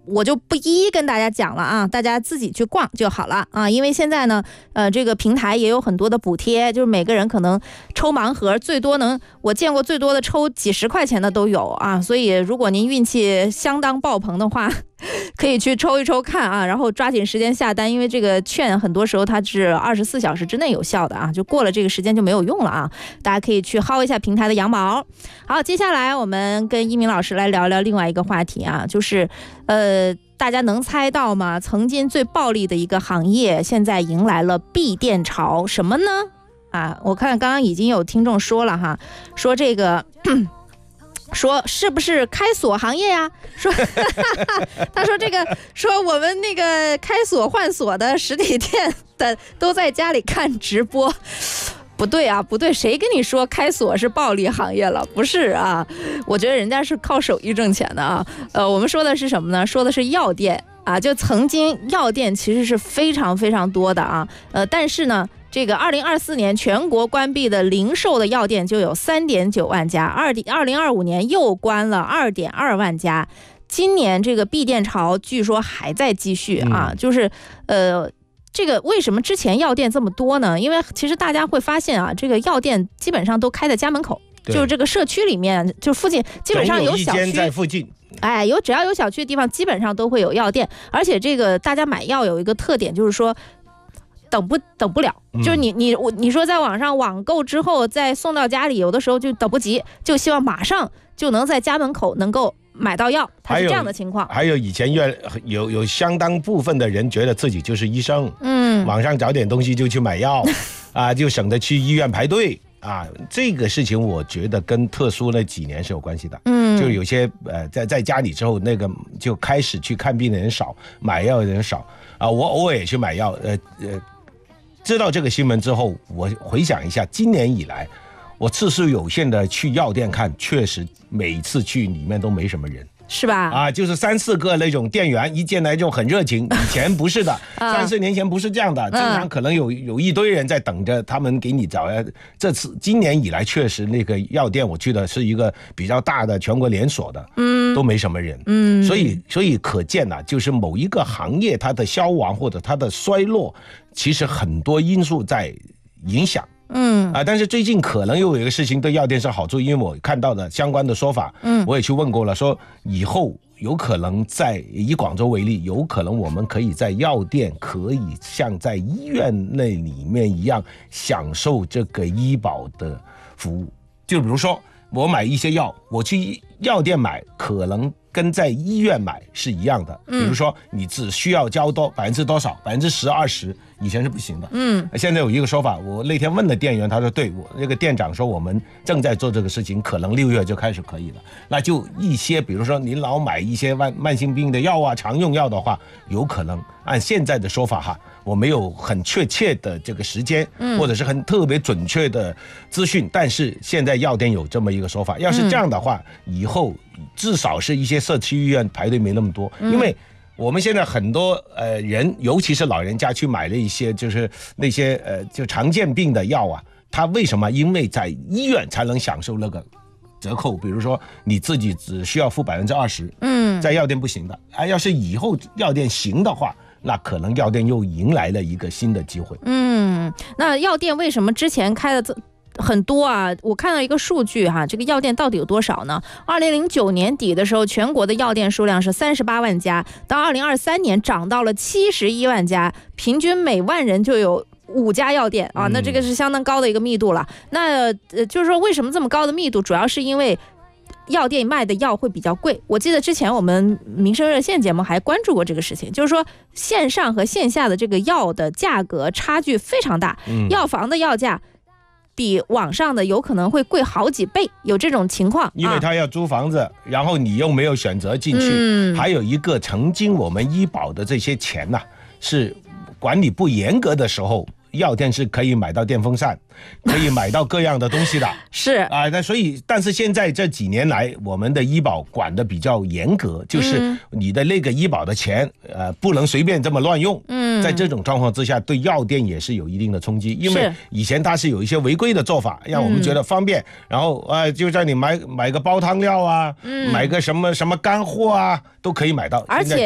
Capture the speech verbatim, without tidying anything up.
我就不一一跟大家讲了啊，大家自己去逛就好了啊。因为现在呢，呃，这个平台也有很多的补贴，就是每个人可能抽盲盒最多能，我见过最多的抽几十块钱的都有啊。所以如果您运气相当爆棚的话，可以去抽一抽看啊，然后抓紧时间下单，因为这个券很多时候它是二十四小时之内有效的啊，就过了这个时间就没有用了啊。大家可以去薅一下平台的羊毛。好，接下来我们跟一鸣老师来聊聊另外一个话题啊，就是呃，大家能猜到吗？曾经最暴利的一个行业，现在迎来了闭店潮，什么呢？啊，我看刚刚已经有听众说了哈，说这个。说是不是开锁行业呀？说他说这个说我们那个开锁换锁的实体店的都在家里看直播。不对啊，不对，谁跟你说开锁是暴利行业了？不是啊，我觉得人家是靠手艺挣钱的啊。呃，我们说的是什么呢？说的是药店啊，就曾经药店其实是非常非常多的啊。呃，但是呢。这个二零二四年全国关闭的零售的药店就有三点九万家，二二零二五年又关了二点二万家，今年这个闭店潮据说还在继续啊，嗯、就是呃。这个为什么之前药店这么多呢？因为其实大家会发现啊，这个药店基本上都开在家门口，就是这个社区里面，就附近基本上有小区在附近。 哎，有只要有小区的地方，基本上都会有药店，而且这个大家买药有一个特点，就是说。等不等不了，就是你你我你说在网上网购之后再送到家里，有的时候就等不及，就希望马上就能在家门口能够买到药，它是这样的情况。 还有以前越有有相当部分的人觉得自己就是医生，嗯，网上找点东西就去买药，啊，就省得去医院排队啊。这个事情我觉得跟特殊那几年是有关系的，嗯，就有些呃在在家里之后，那个就开始去看病的人少，买药的人少啊。我偶尔也去买药，呃呃。知道这个新闻之后，我回想一下，今年以来，我次数有限的去药店看，确实每次去里面都没什么人， 是吧？ 啊，就是三四个那种店员一进来就很热情，以前不是的，啊、三四年前不是这样的，经常可能有有一堆人在等着他们给你找。这次今年以来，确实那个药店我去的是一个比较大的全国连锁的，嗯，都没什么人，嗯，所以所以可见呐、啊，就是某一个行业它的消亡或者它的衰落。其实很多因素在影响，嗯啊，但是最近可能又有一个事情对药店是好处，因为我看到的相关的说法，嗯，我也去问过了，说以后有可能在以广州为例，有可能我们可以在药店可以像在医院那里面一样享受这个医保的服务，就比如说我买一些药，我去药店买可能。跟在医院买是一样的，比如说你只需要交多百分之多少，百分之十、二十，以前是不行的。嗯，现在有一个说法，我那天问了店员，他说对，我那个店长说我们正在做这个事情，可能六月就开始可以了。那就一些，比如说您老买一些慢慢性病的药啊，常用药的话，有可能按现在的说法哈，我没有很确切的这个时间，或者是很特别准确的资讯，但是现在药店有这么一个说法，要是这样的话，以后至少是一些社区医院排队没那么多，因为我们现在很多呃人，尤其是老人家去买了一些就是那些呃就常见病的药啊，他为什么？因为在医院才能享受那个折扣，比如说你自己只需要付百分之二十，嗯，在药店不行的啊。要是以后药店行的话，那可能药店又迎来了一个新的机会。 嗯，那药店为什么之前开的这？很多啊，我看到一个数据哈，这个药店到底有多少呢？二零零九年底的时候，全国的药店数量是三十八万家，到二零二三年涨到了七十一万家，平均每万人就有五家药店啊，那这个是相当高的一个密度了。那呃，就是说为什么这么高的密度，主要是因为药店卖的药会比较贵。我记得之前我们民生热线节目还关注过这个事情，就是说线上和线下的这个药的价格差距非常大，嗯、药房的药价比网上的有可能会贵好几倍，有这种情况。 因为他要租房子，啊、然后你又没有选择进去，嗯、还有一个曾经我们医保的这些钱呐、啊，是管理不严格的时候。药店是可以买到电风扇，可以买到各样的东西的， 是啊，那所以，但是现在这几年来，我们的医保管得比较严格，就是你的那个医保的钱，呃，不能随便这么乱用。嗯，在这种状况之下，对药店也是有一定的冲击，因为以前它是有一些违规的做法，让我们觉得方便，然后呃，就让你买买个煲汤料啊，嗯、买个什么什么干货啊，都可以买到， 而且。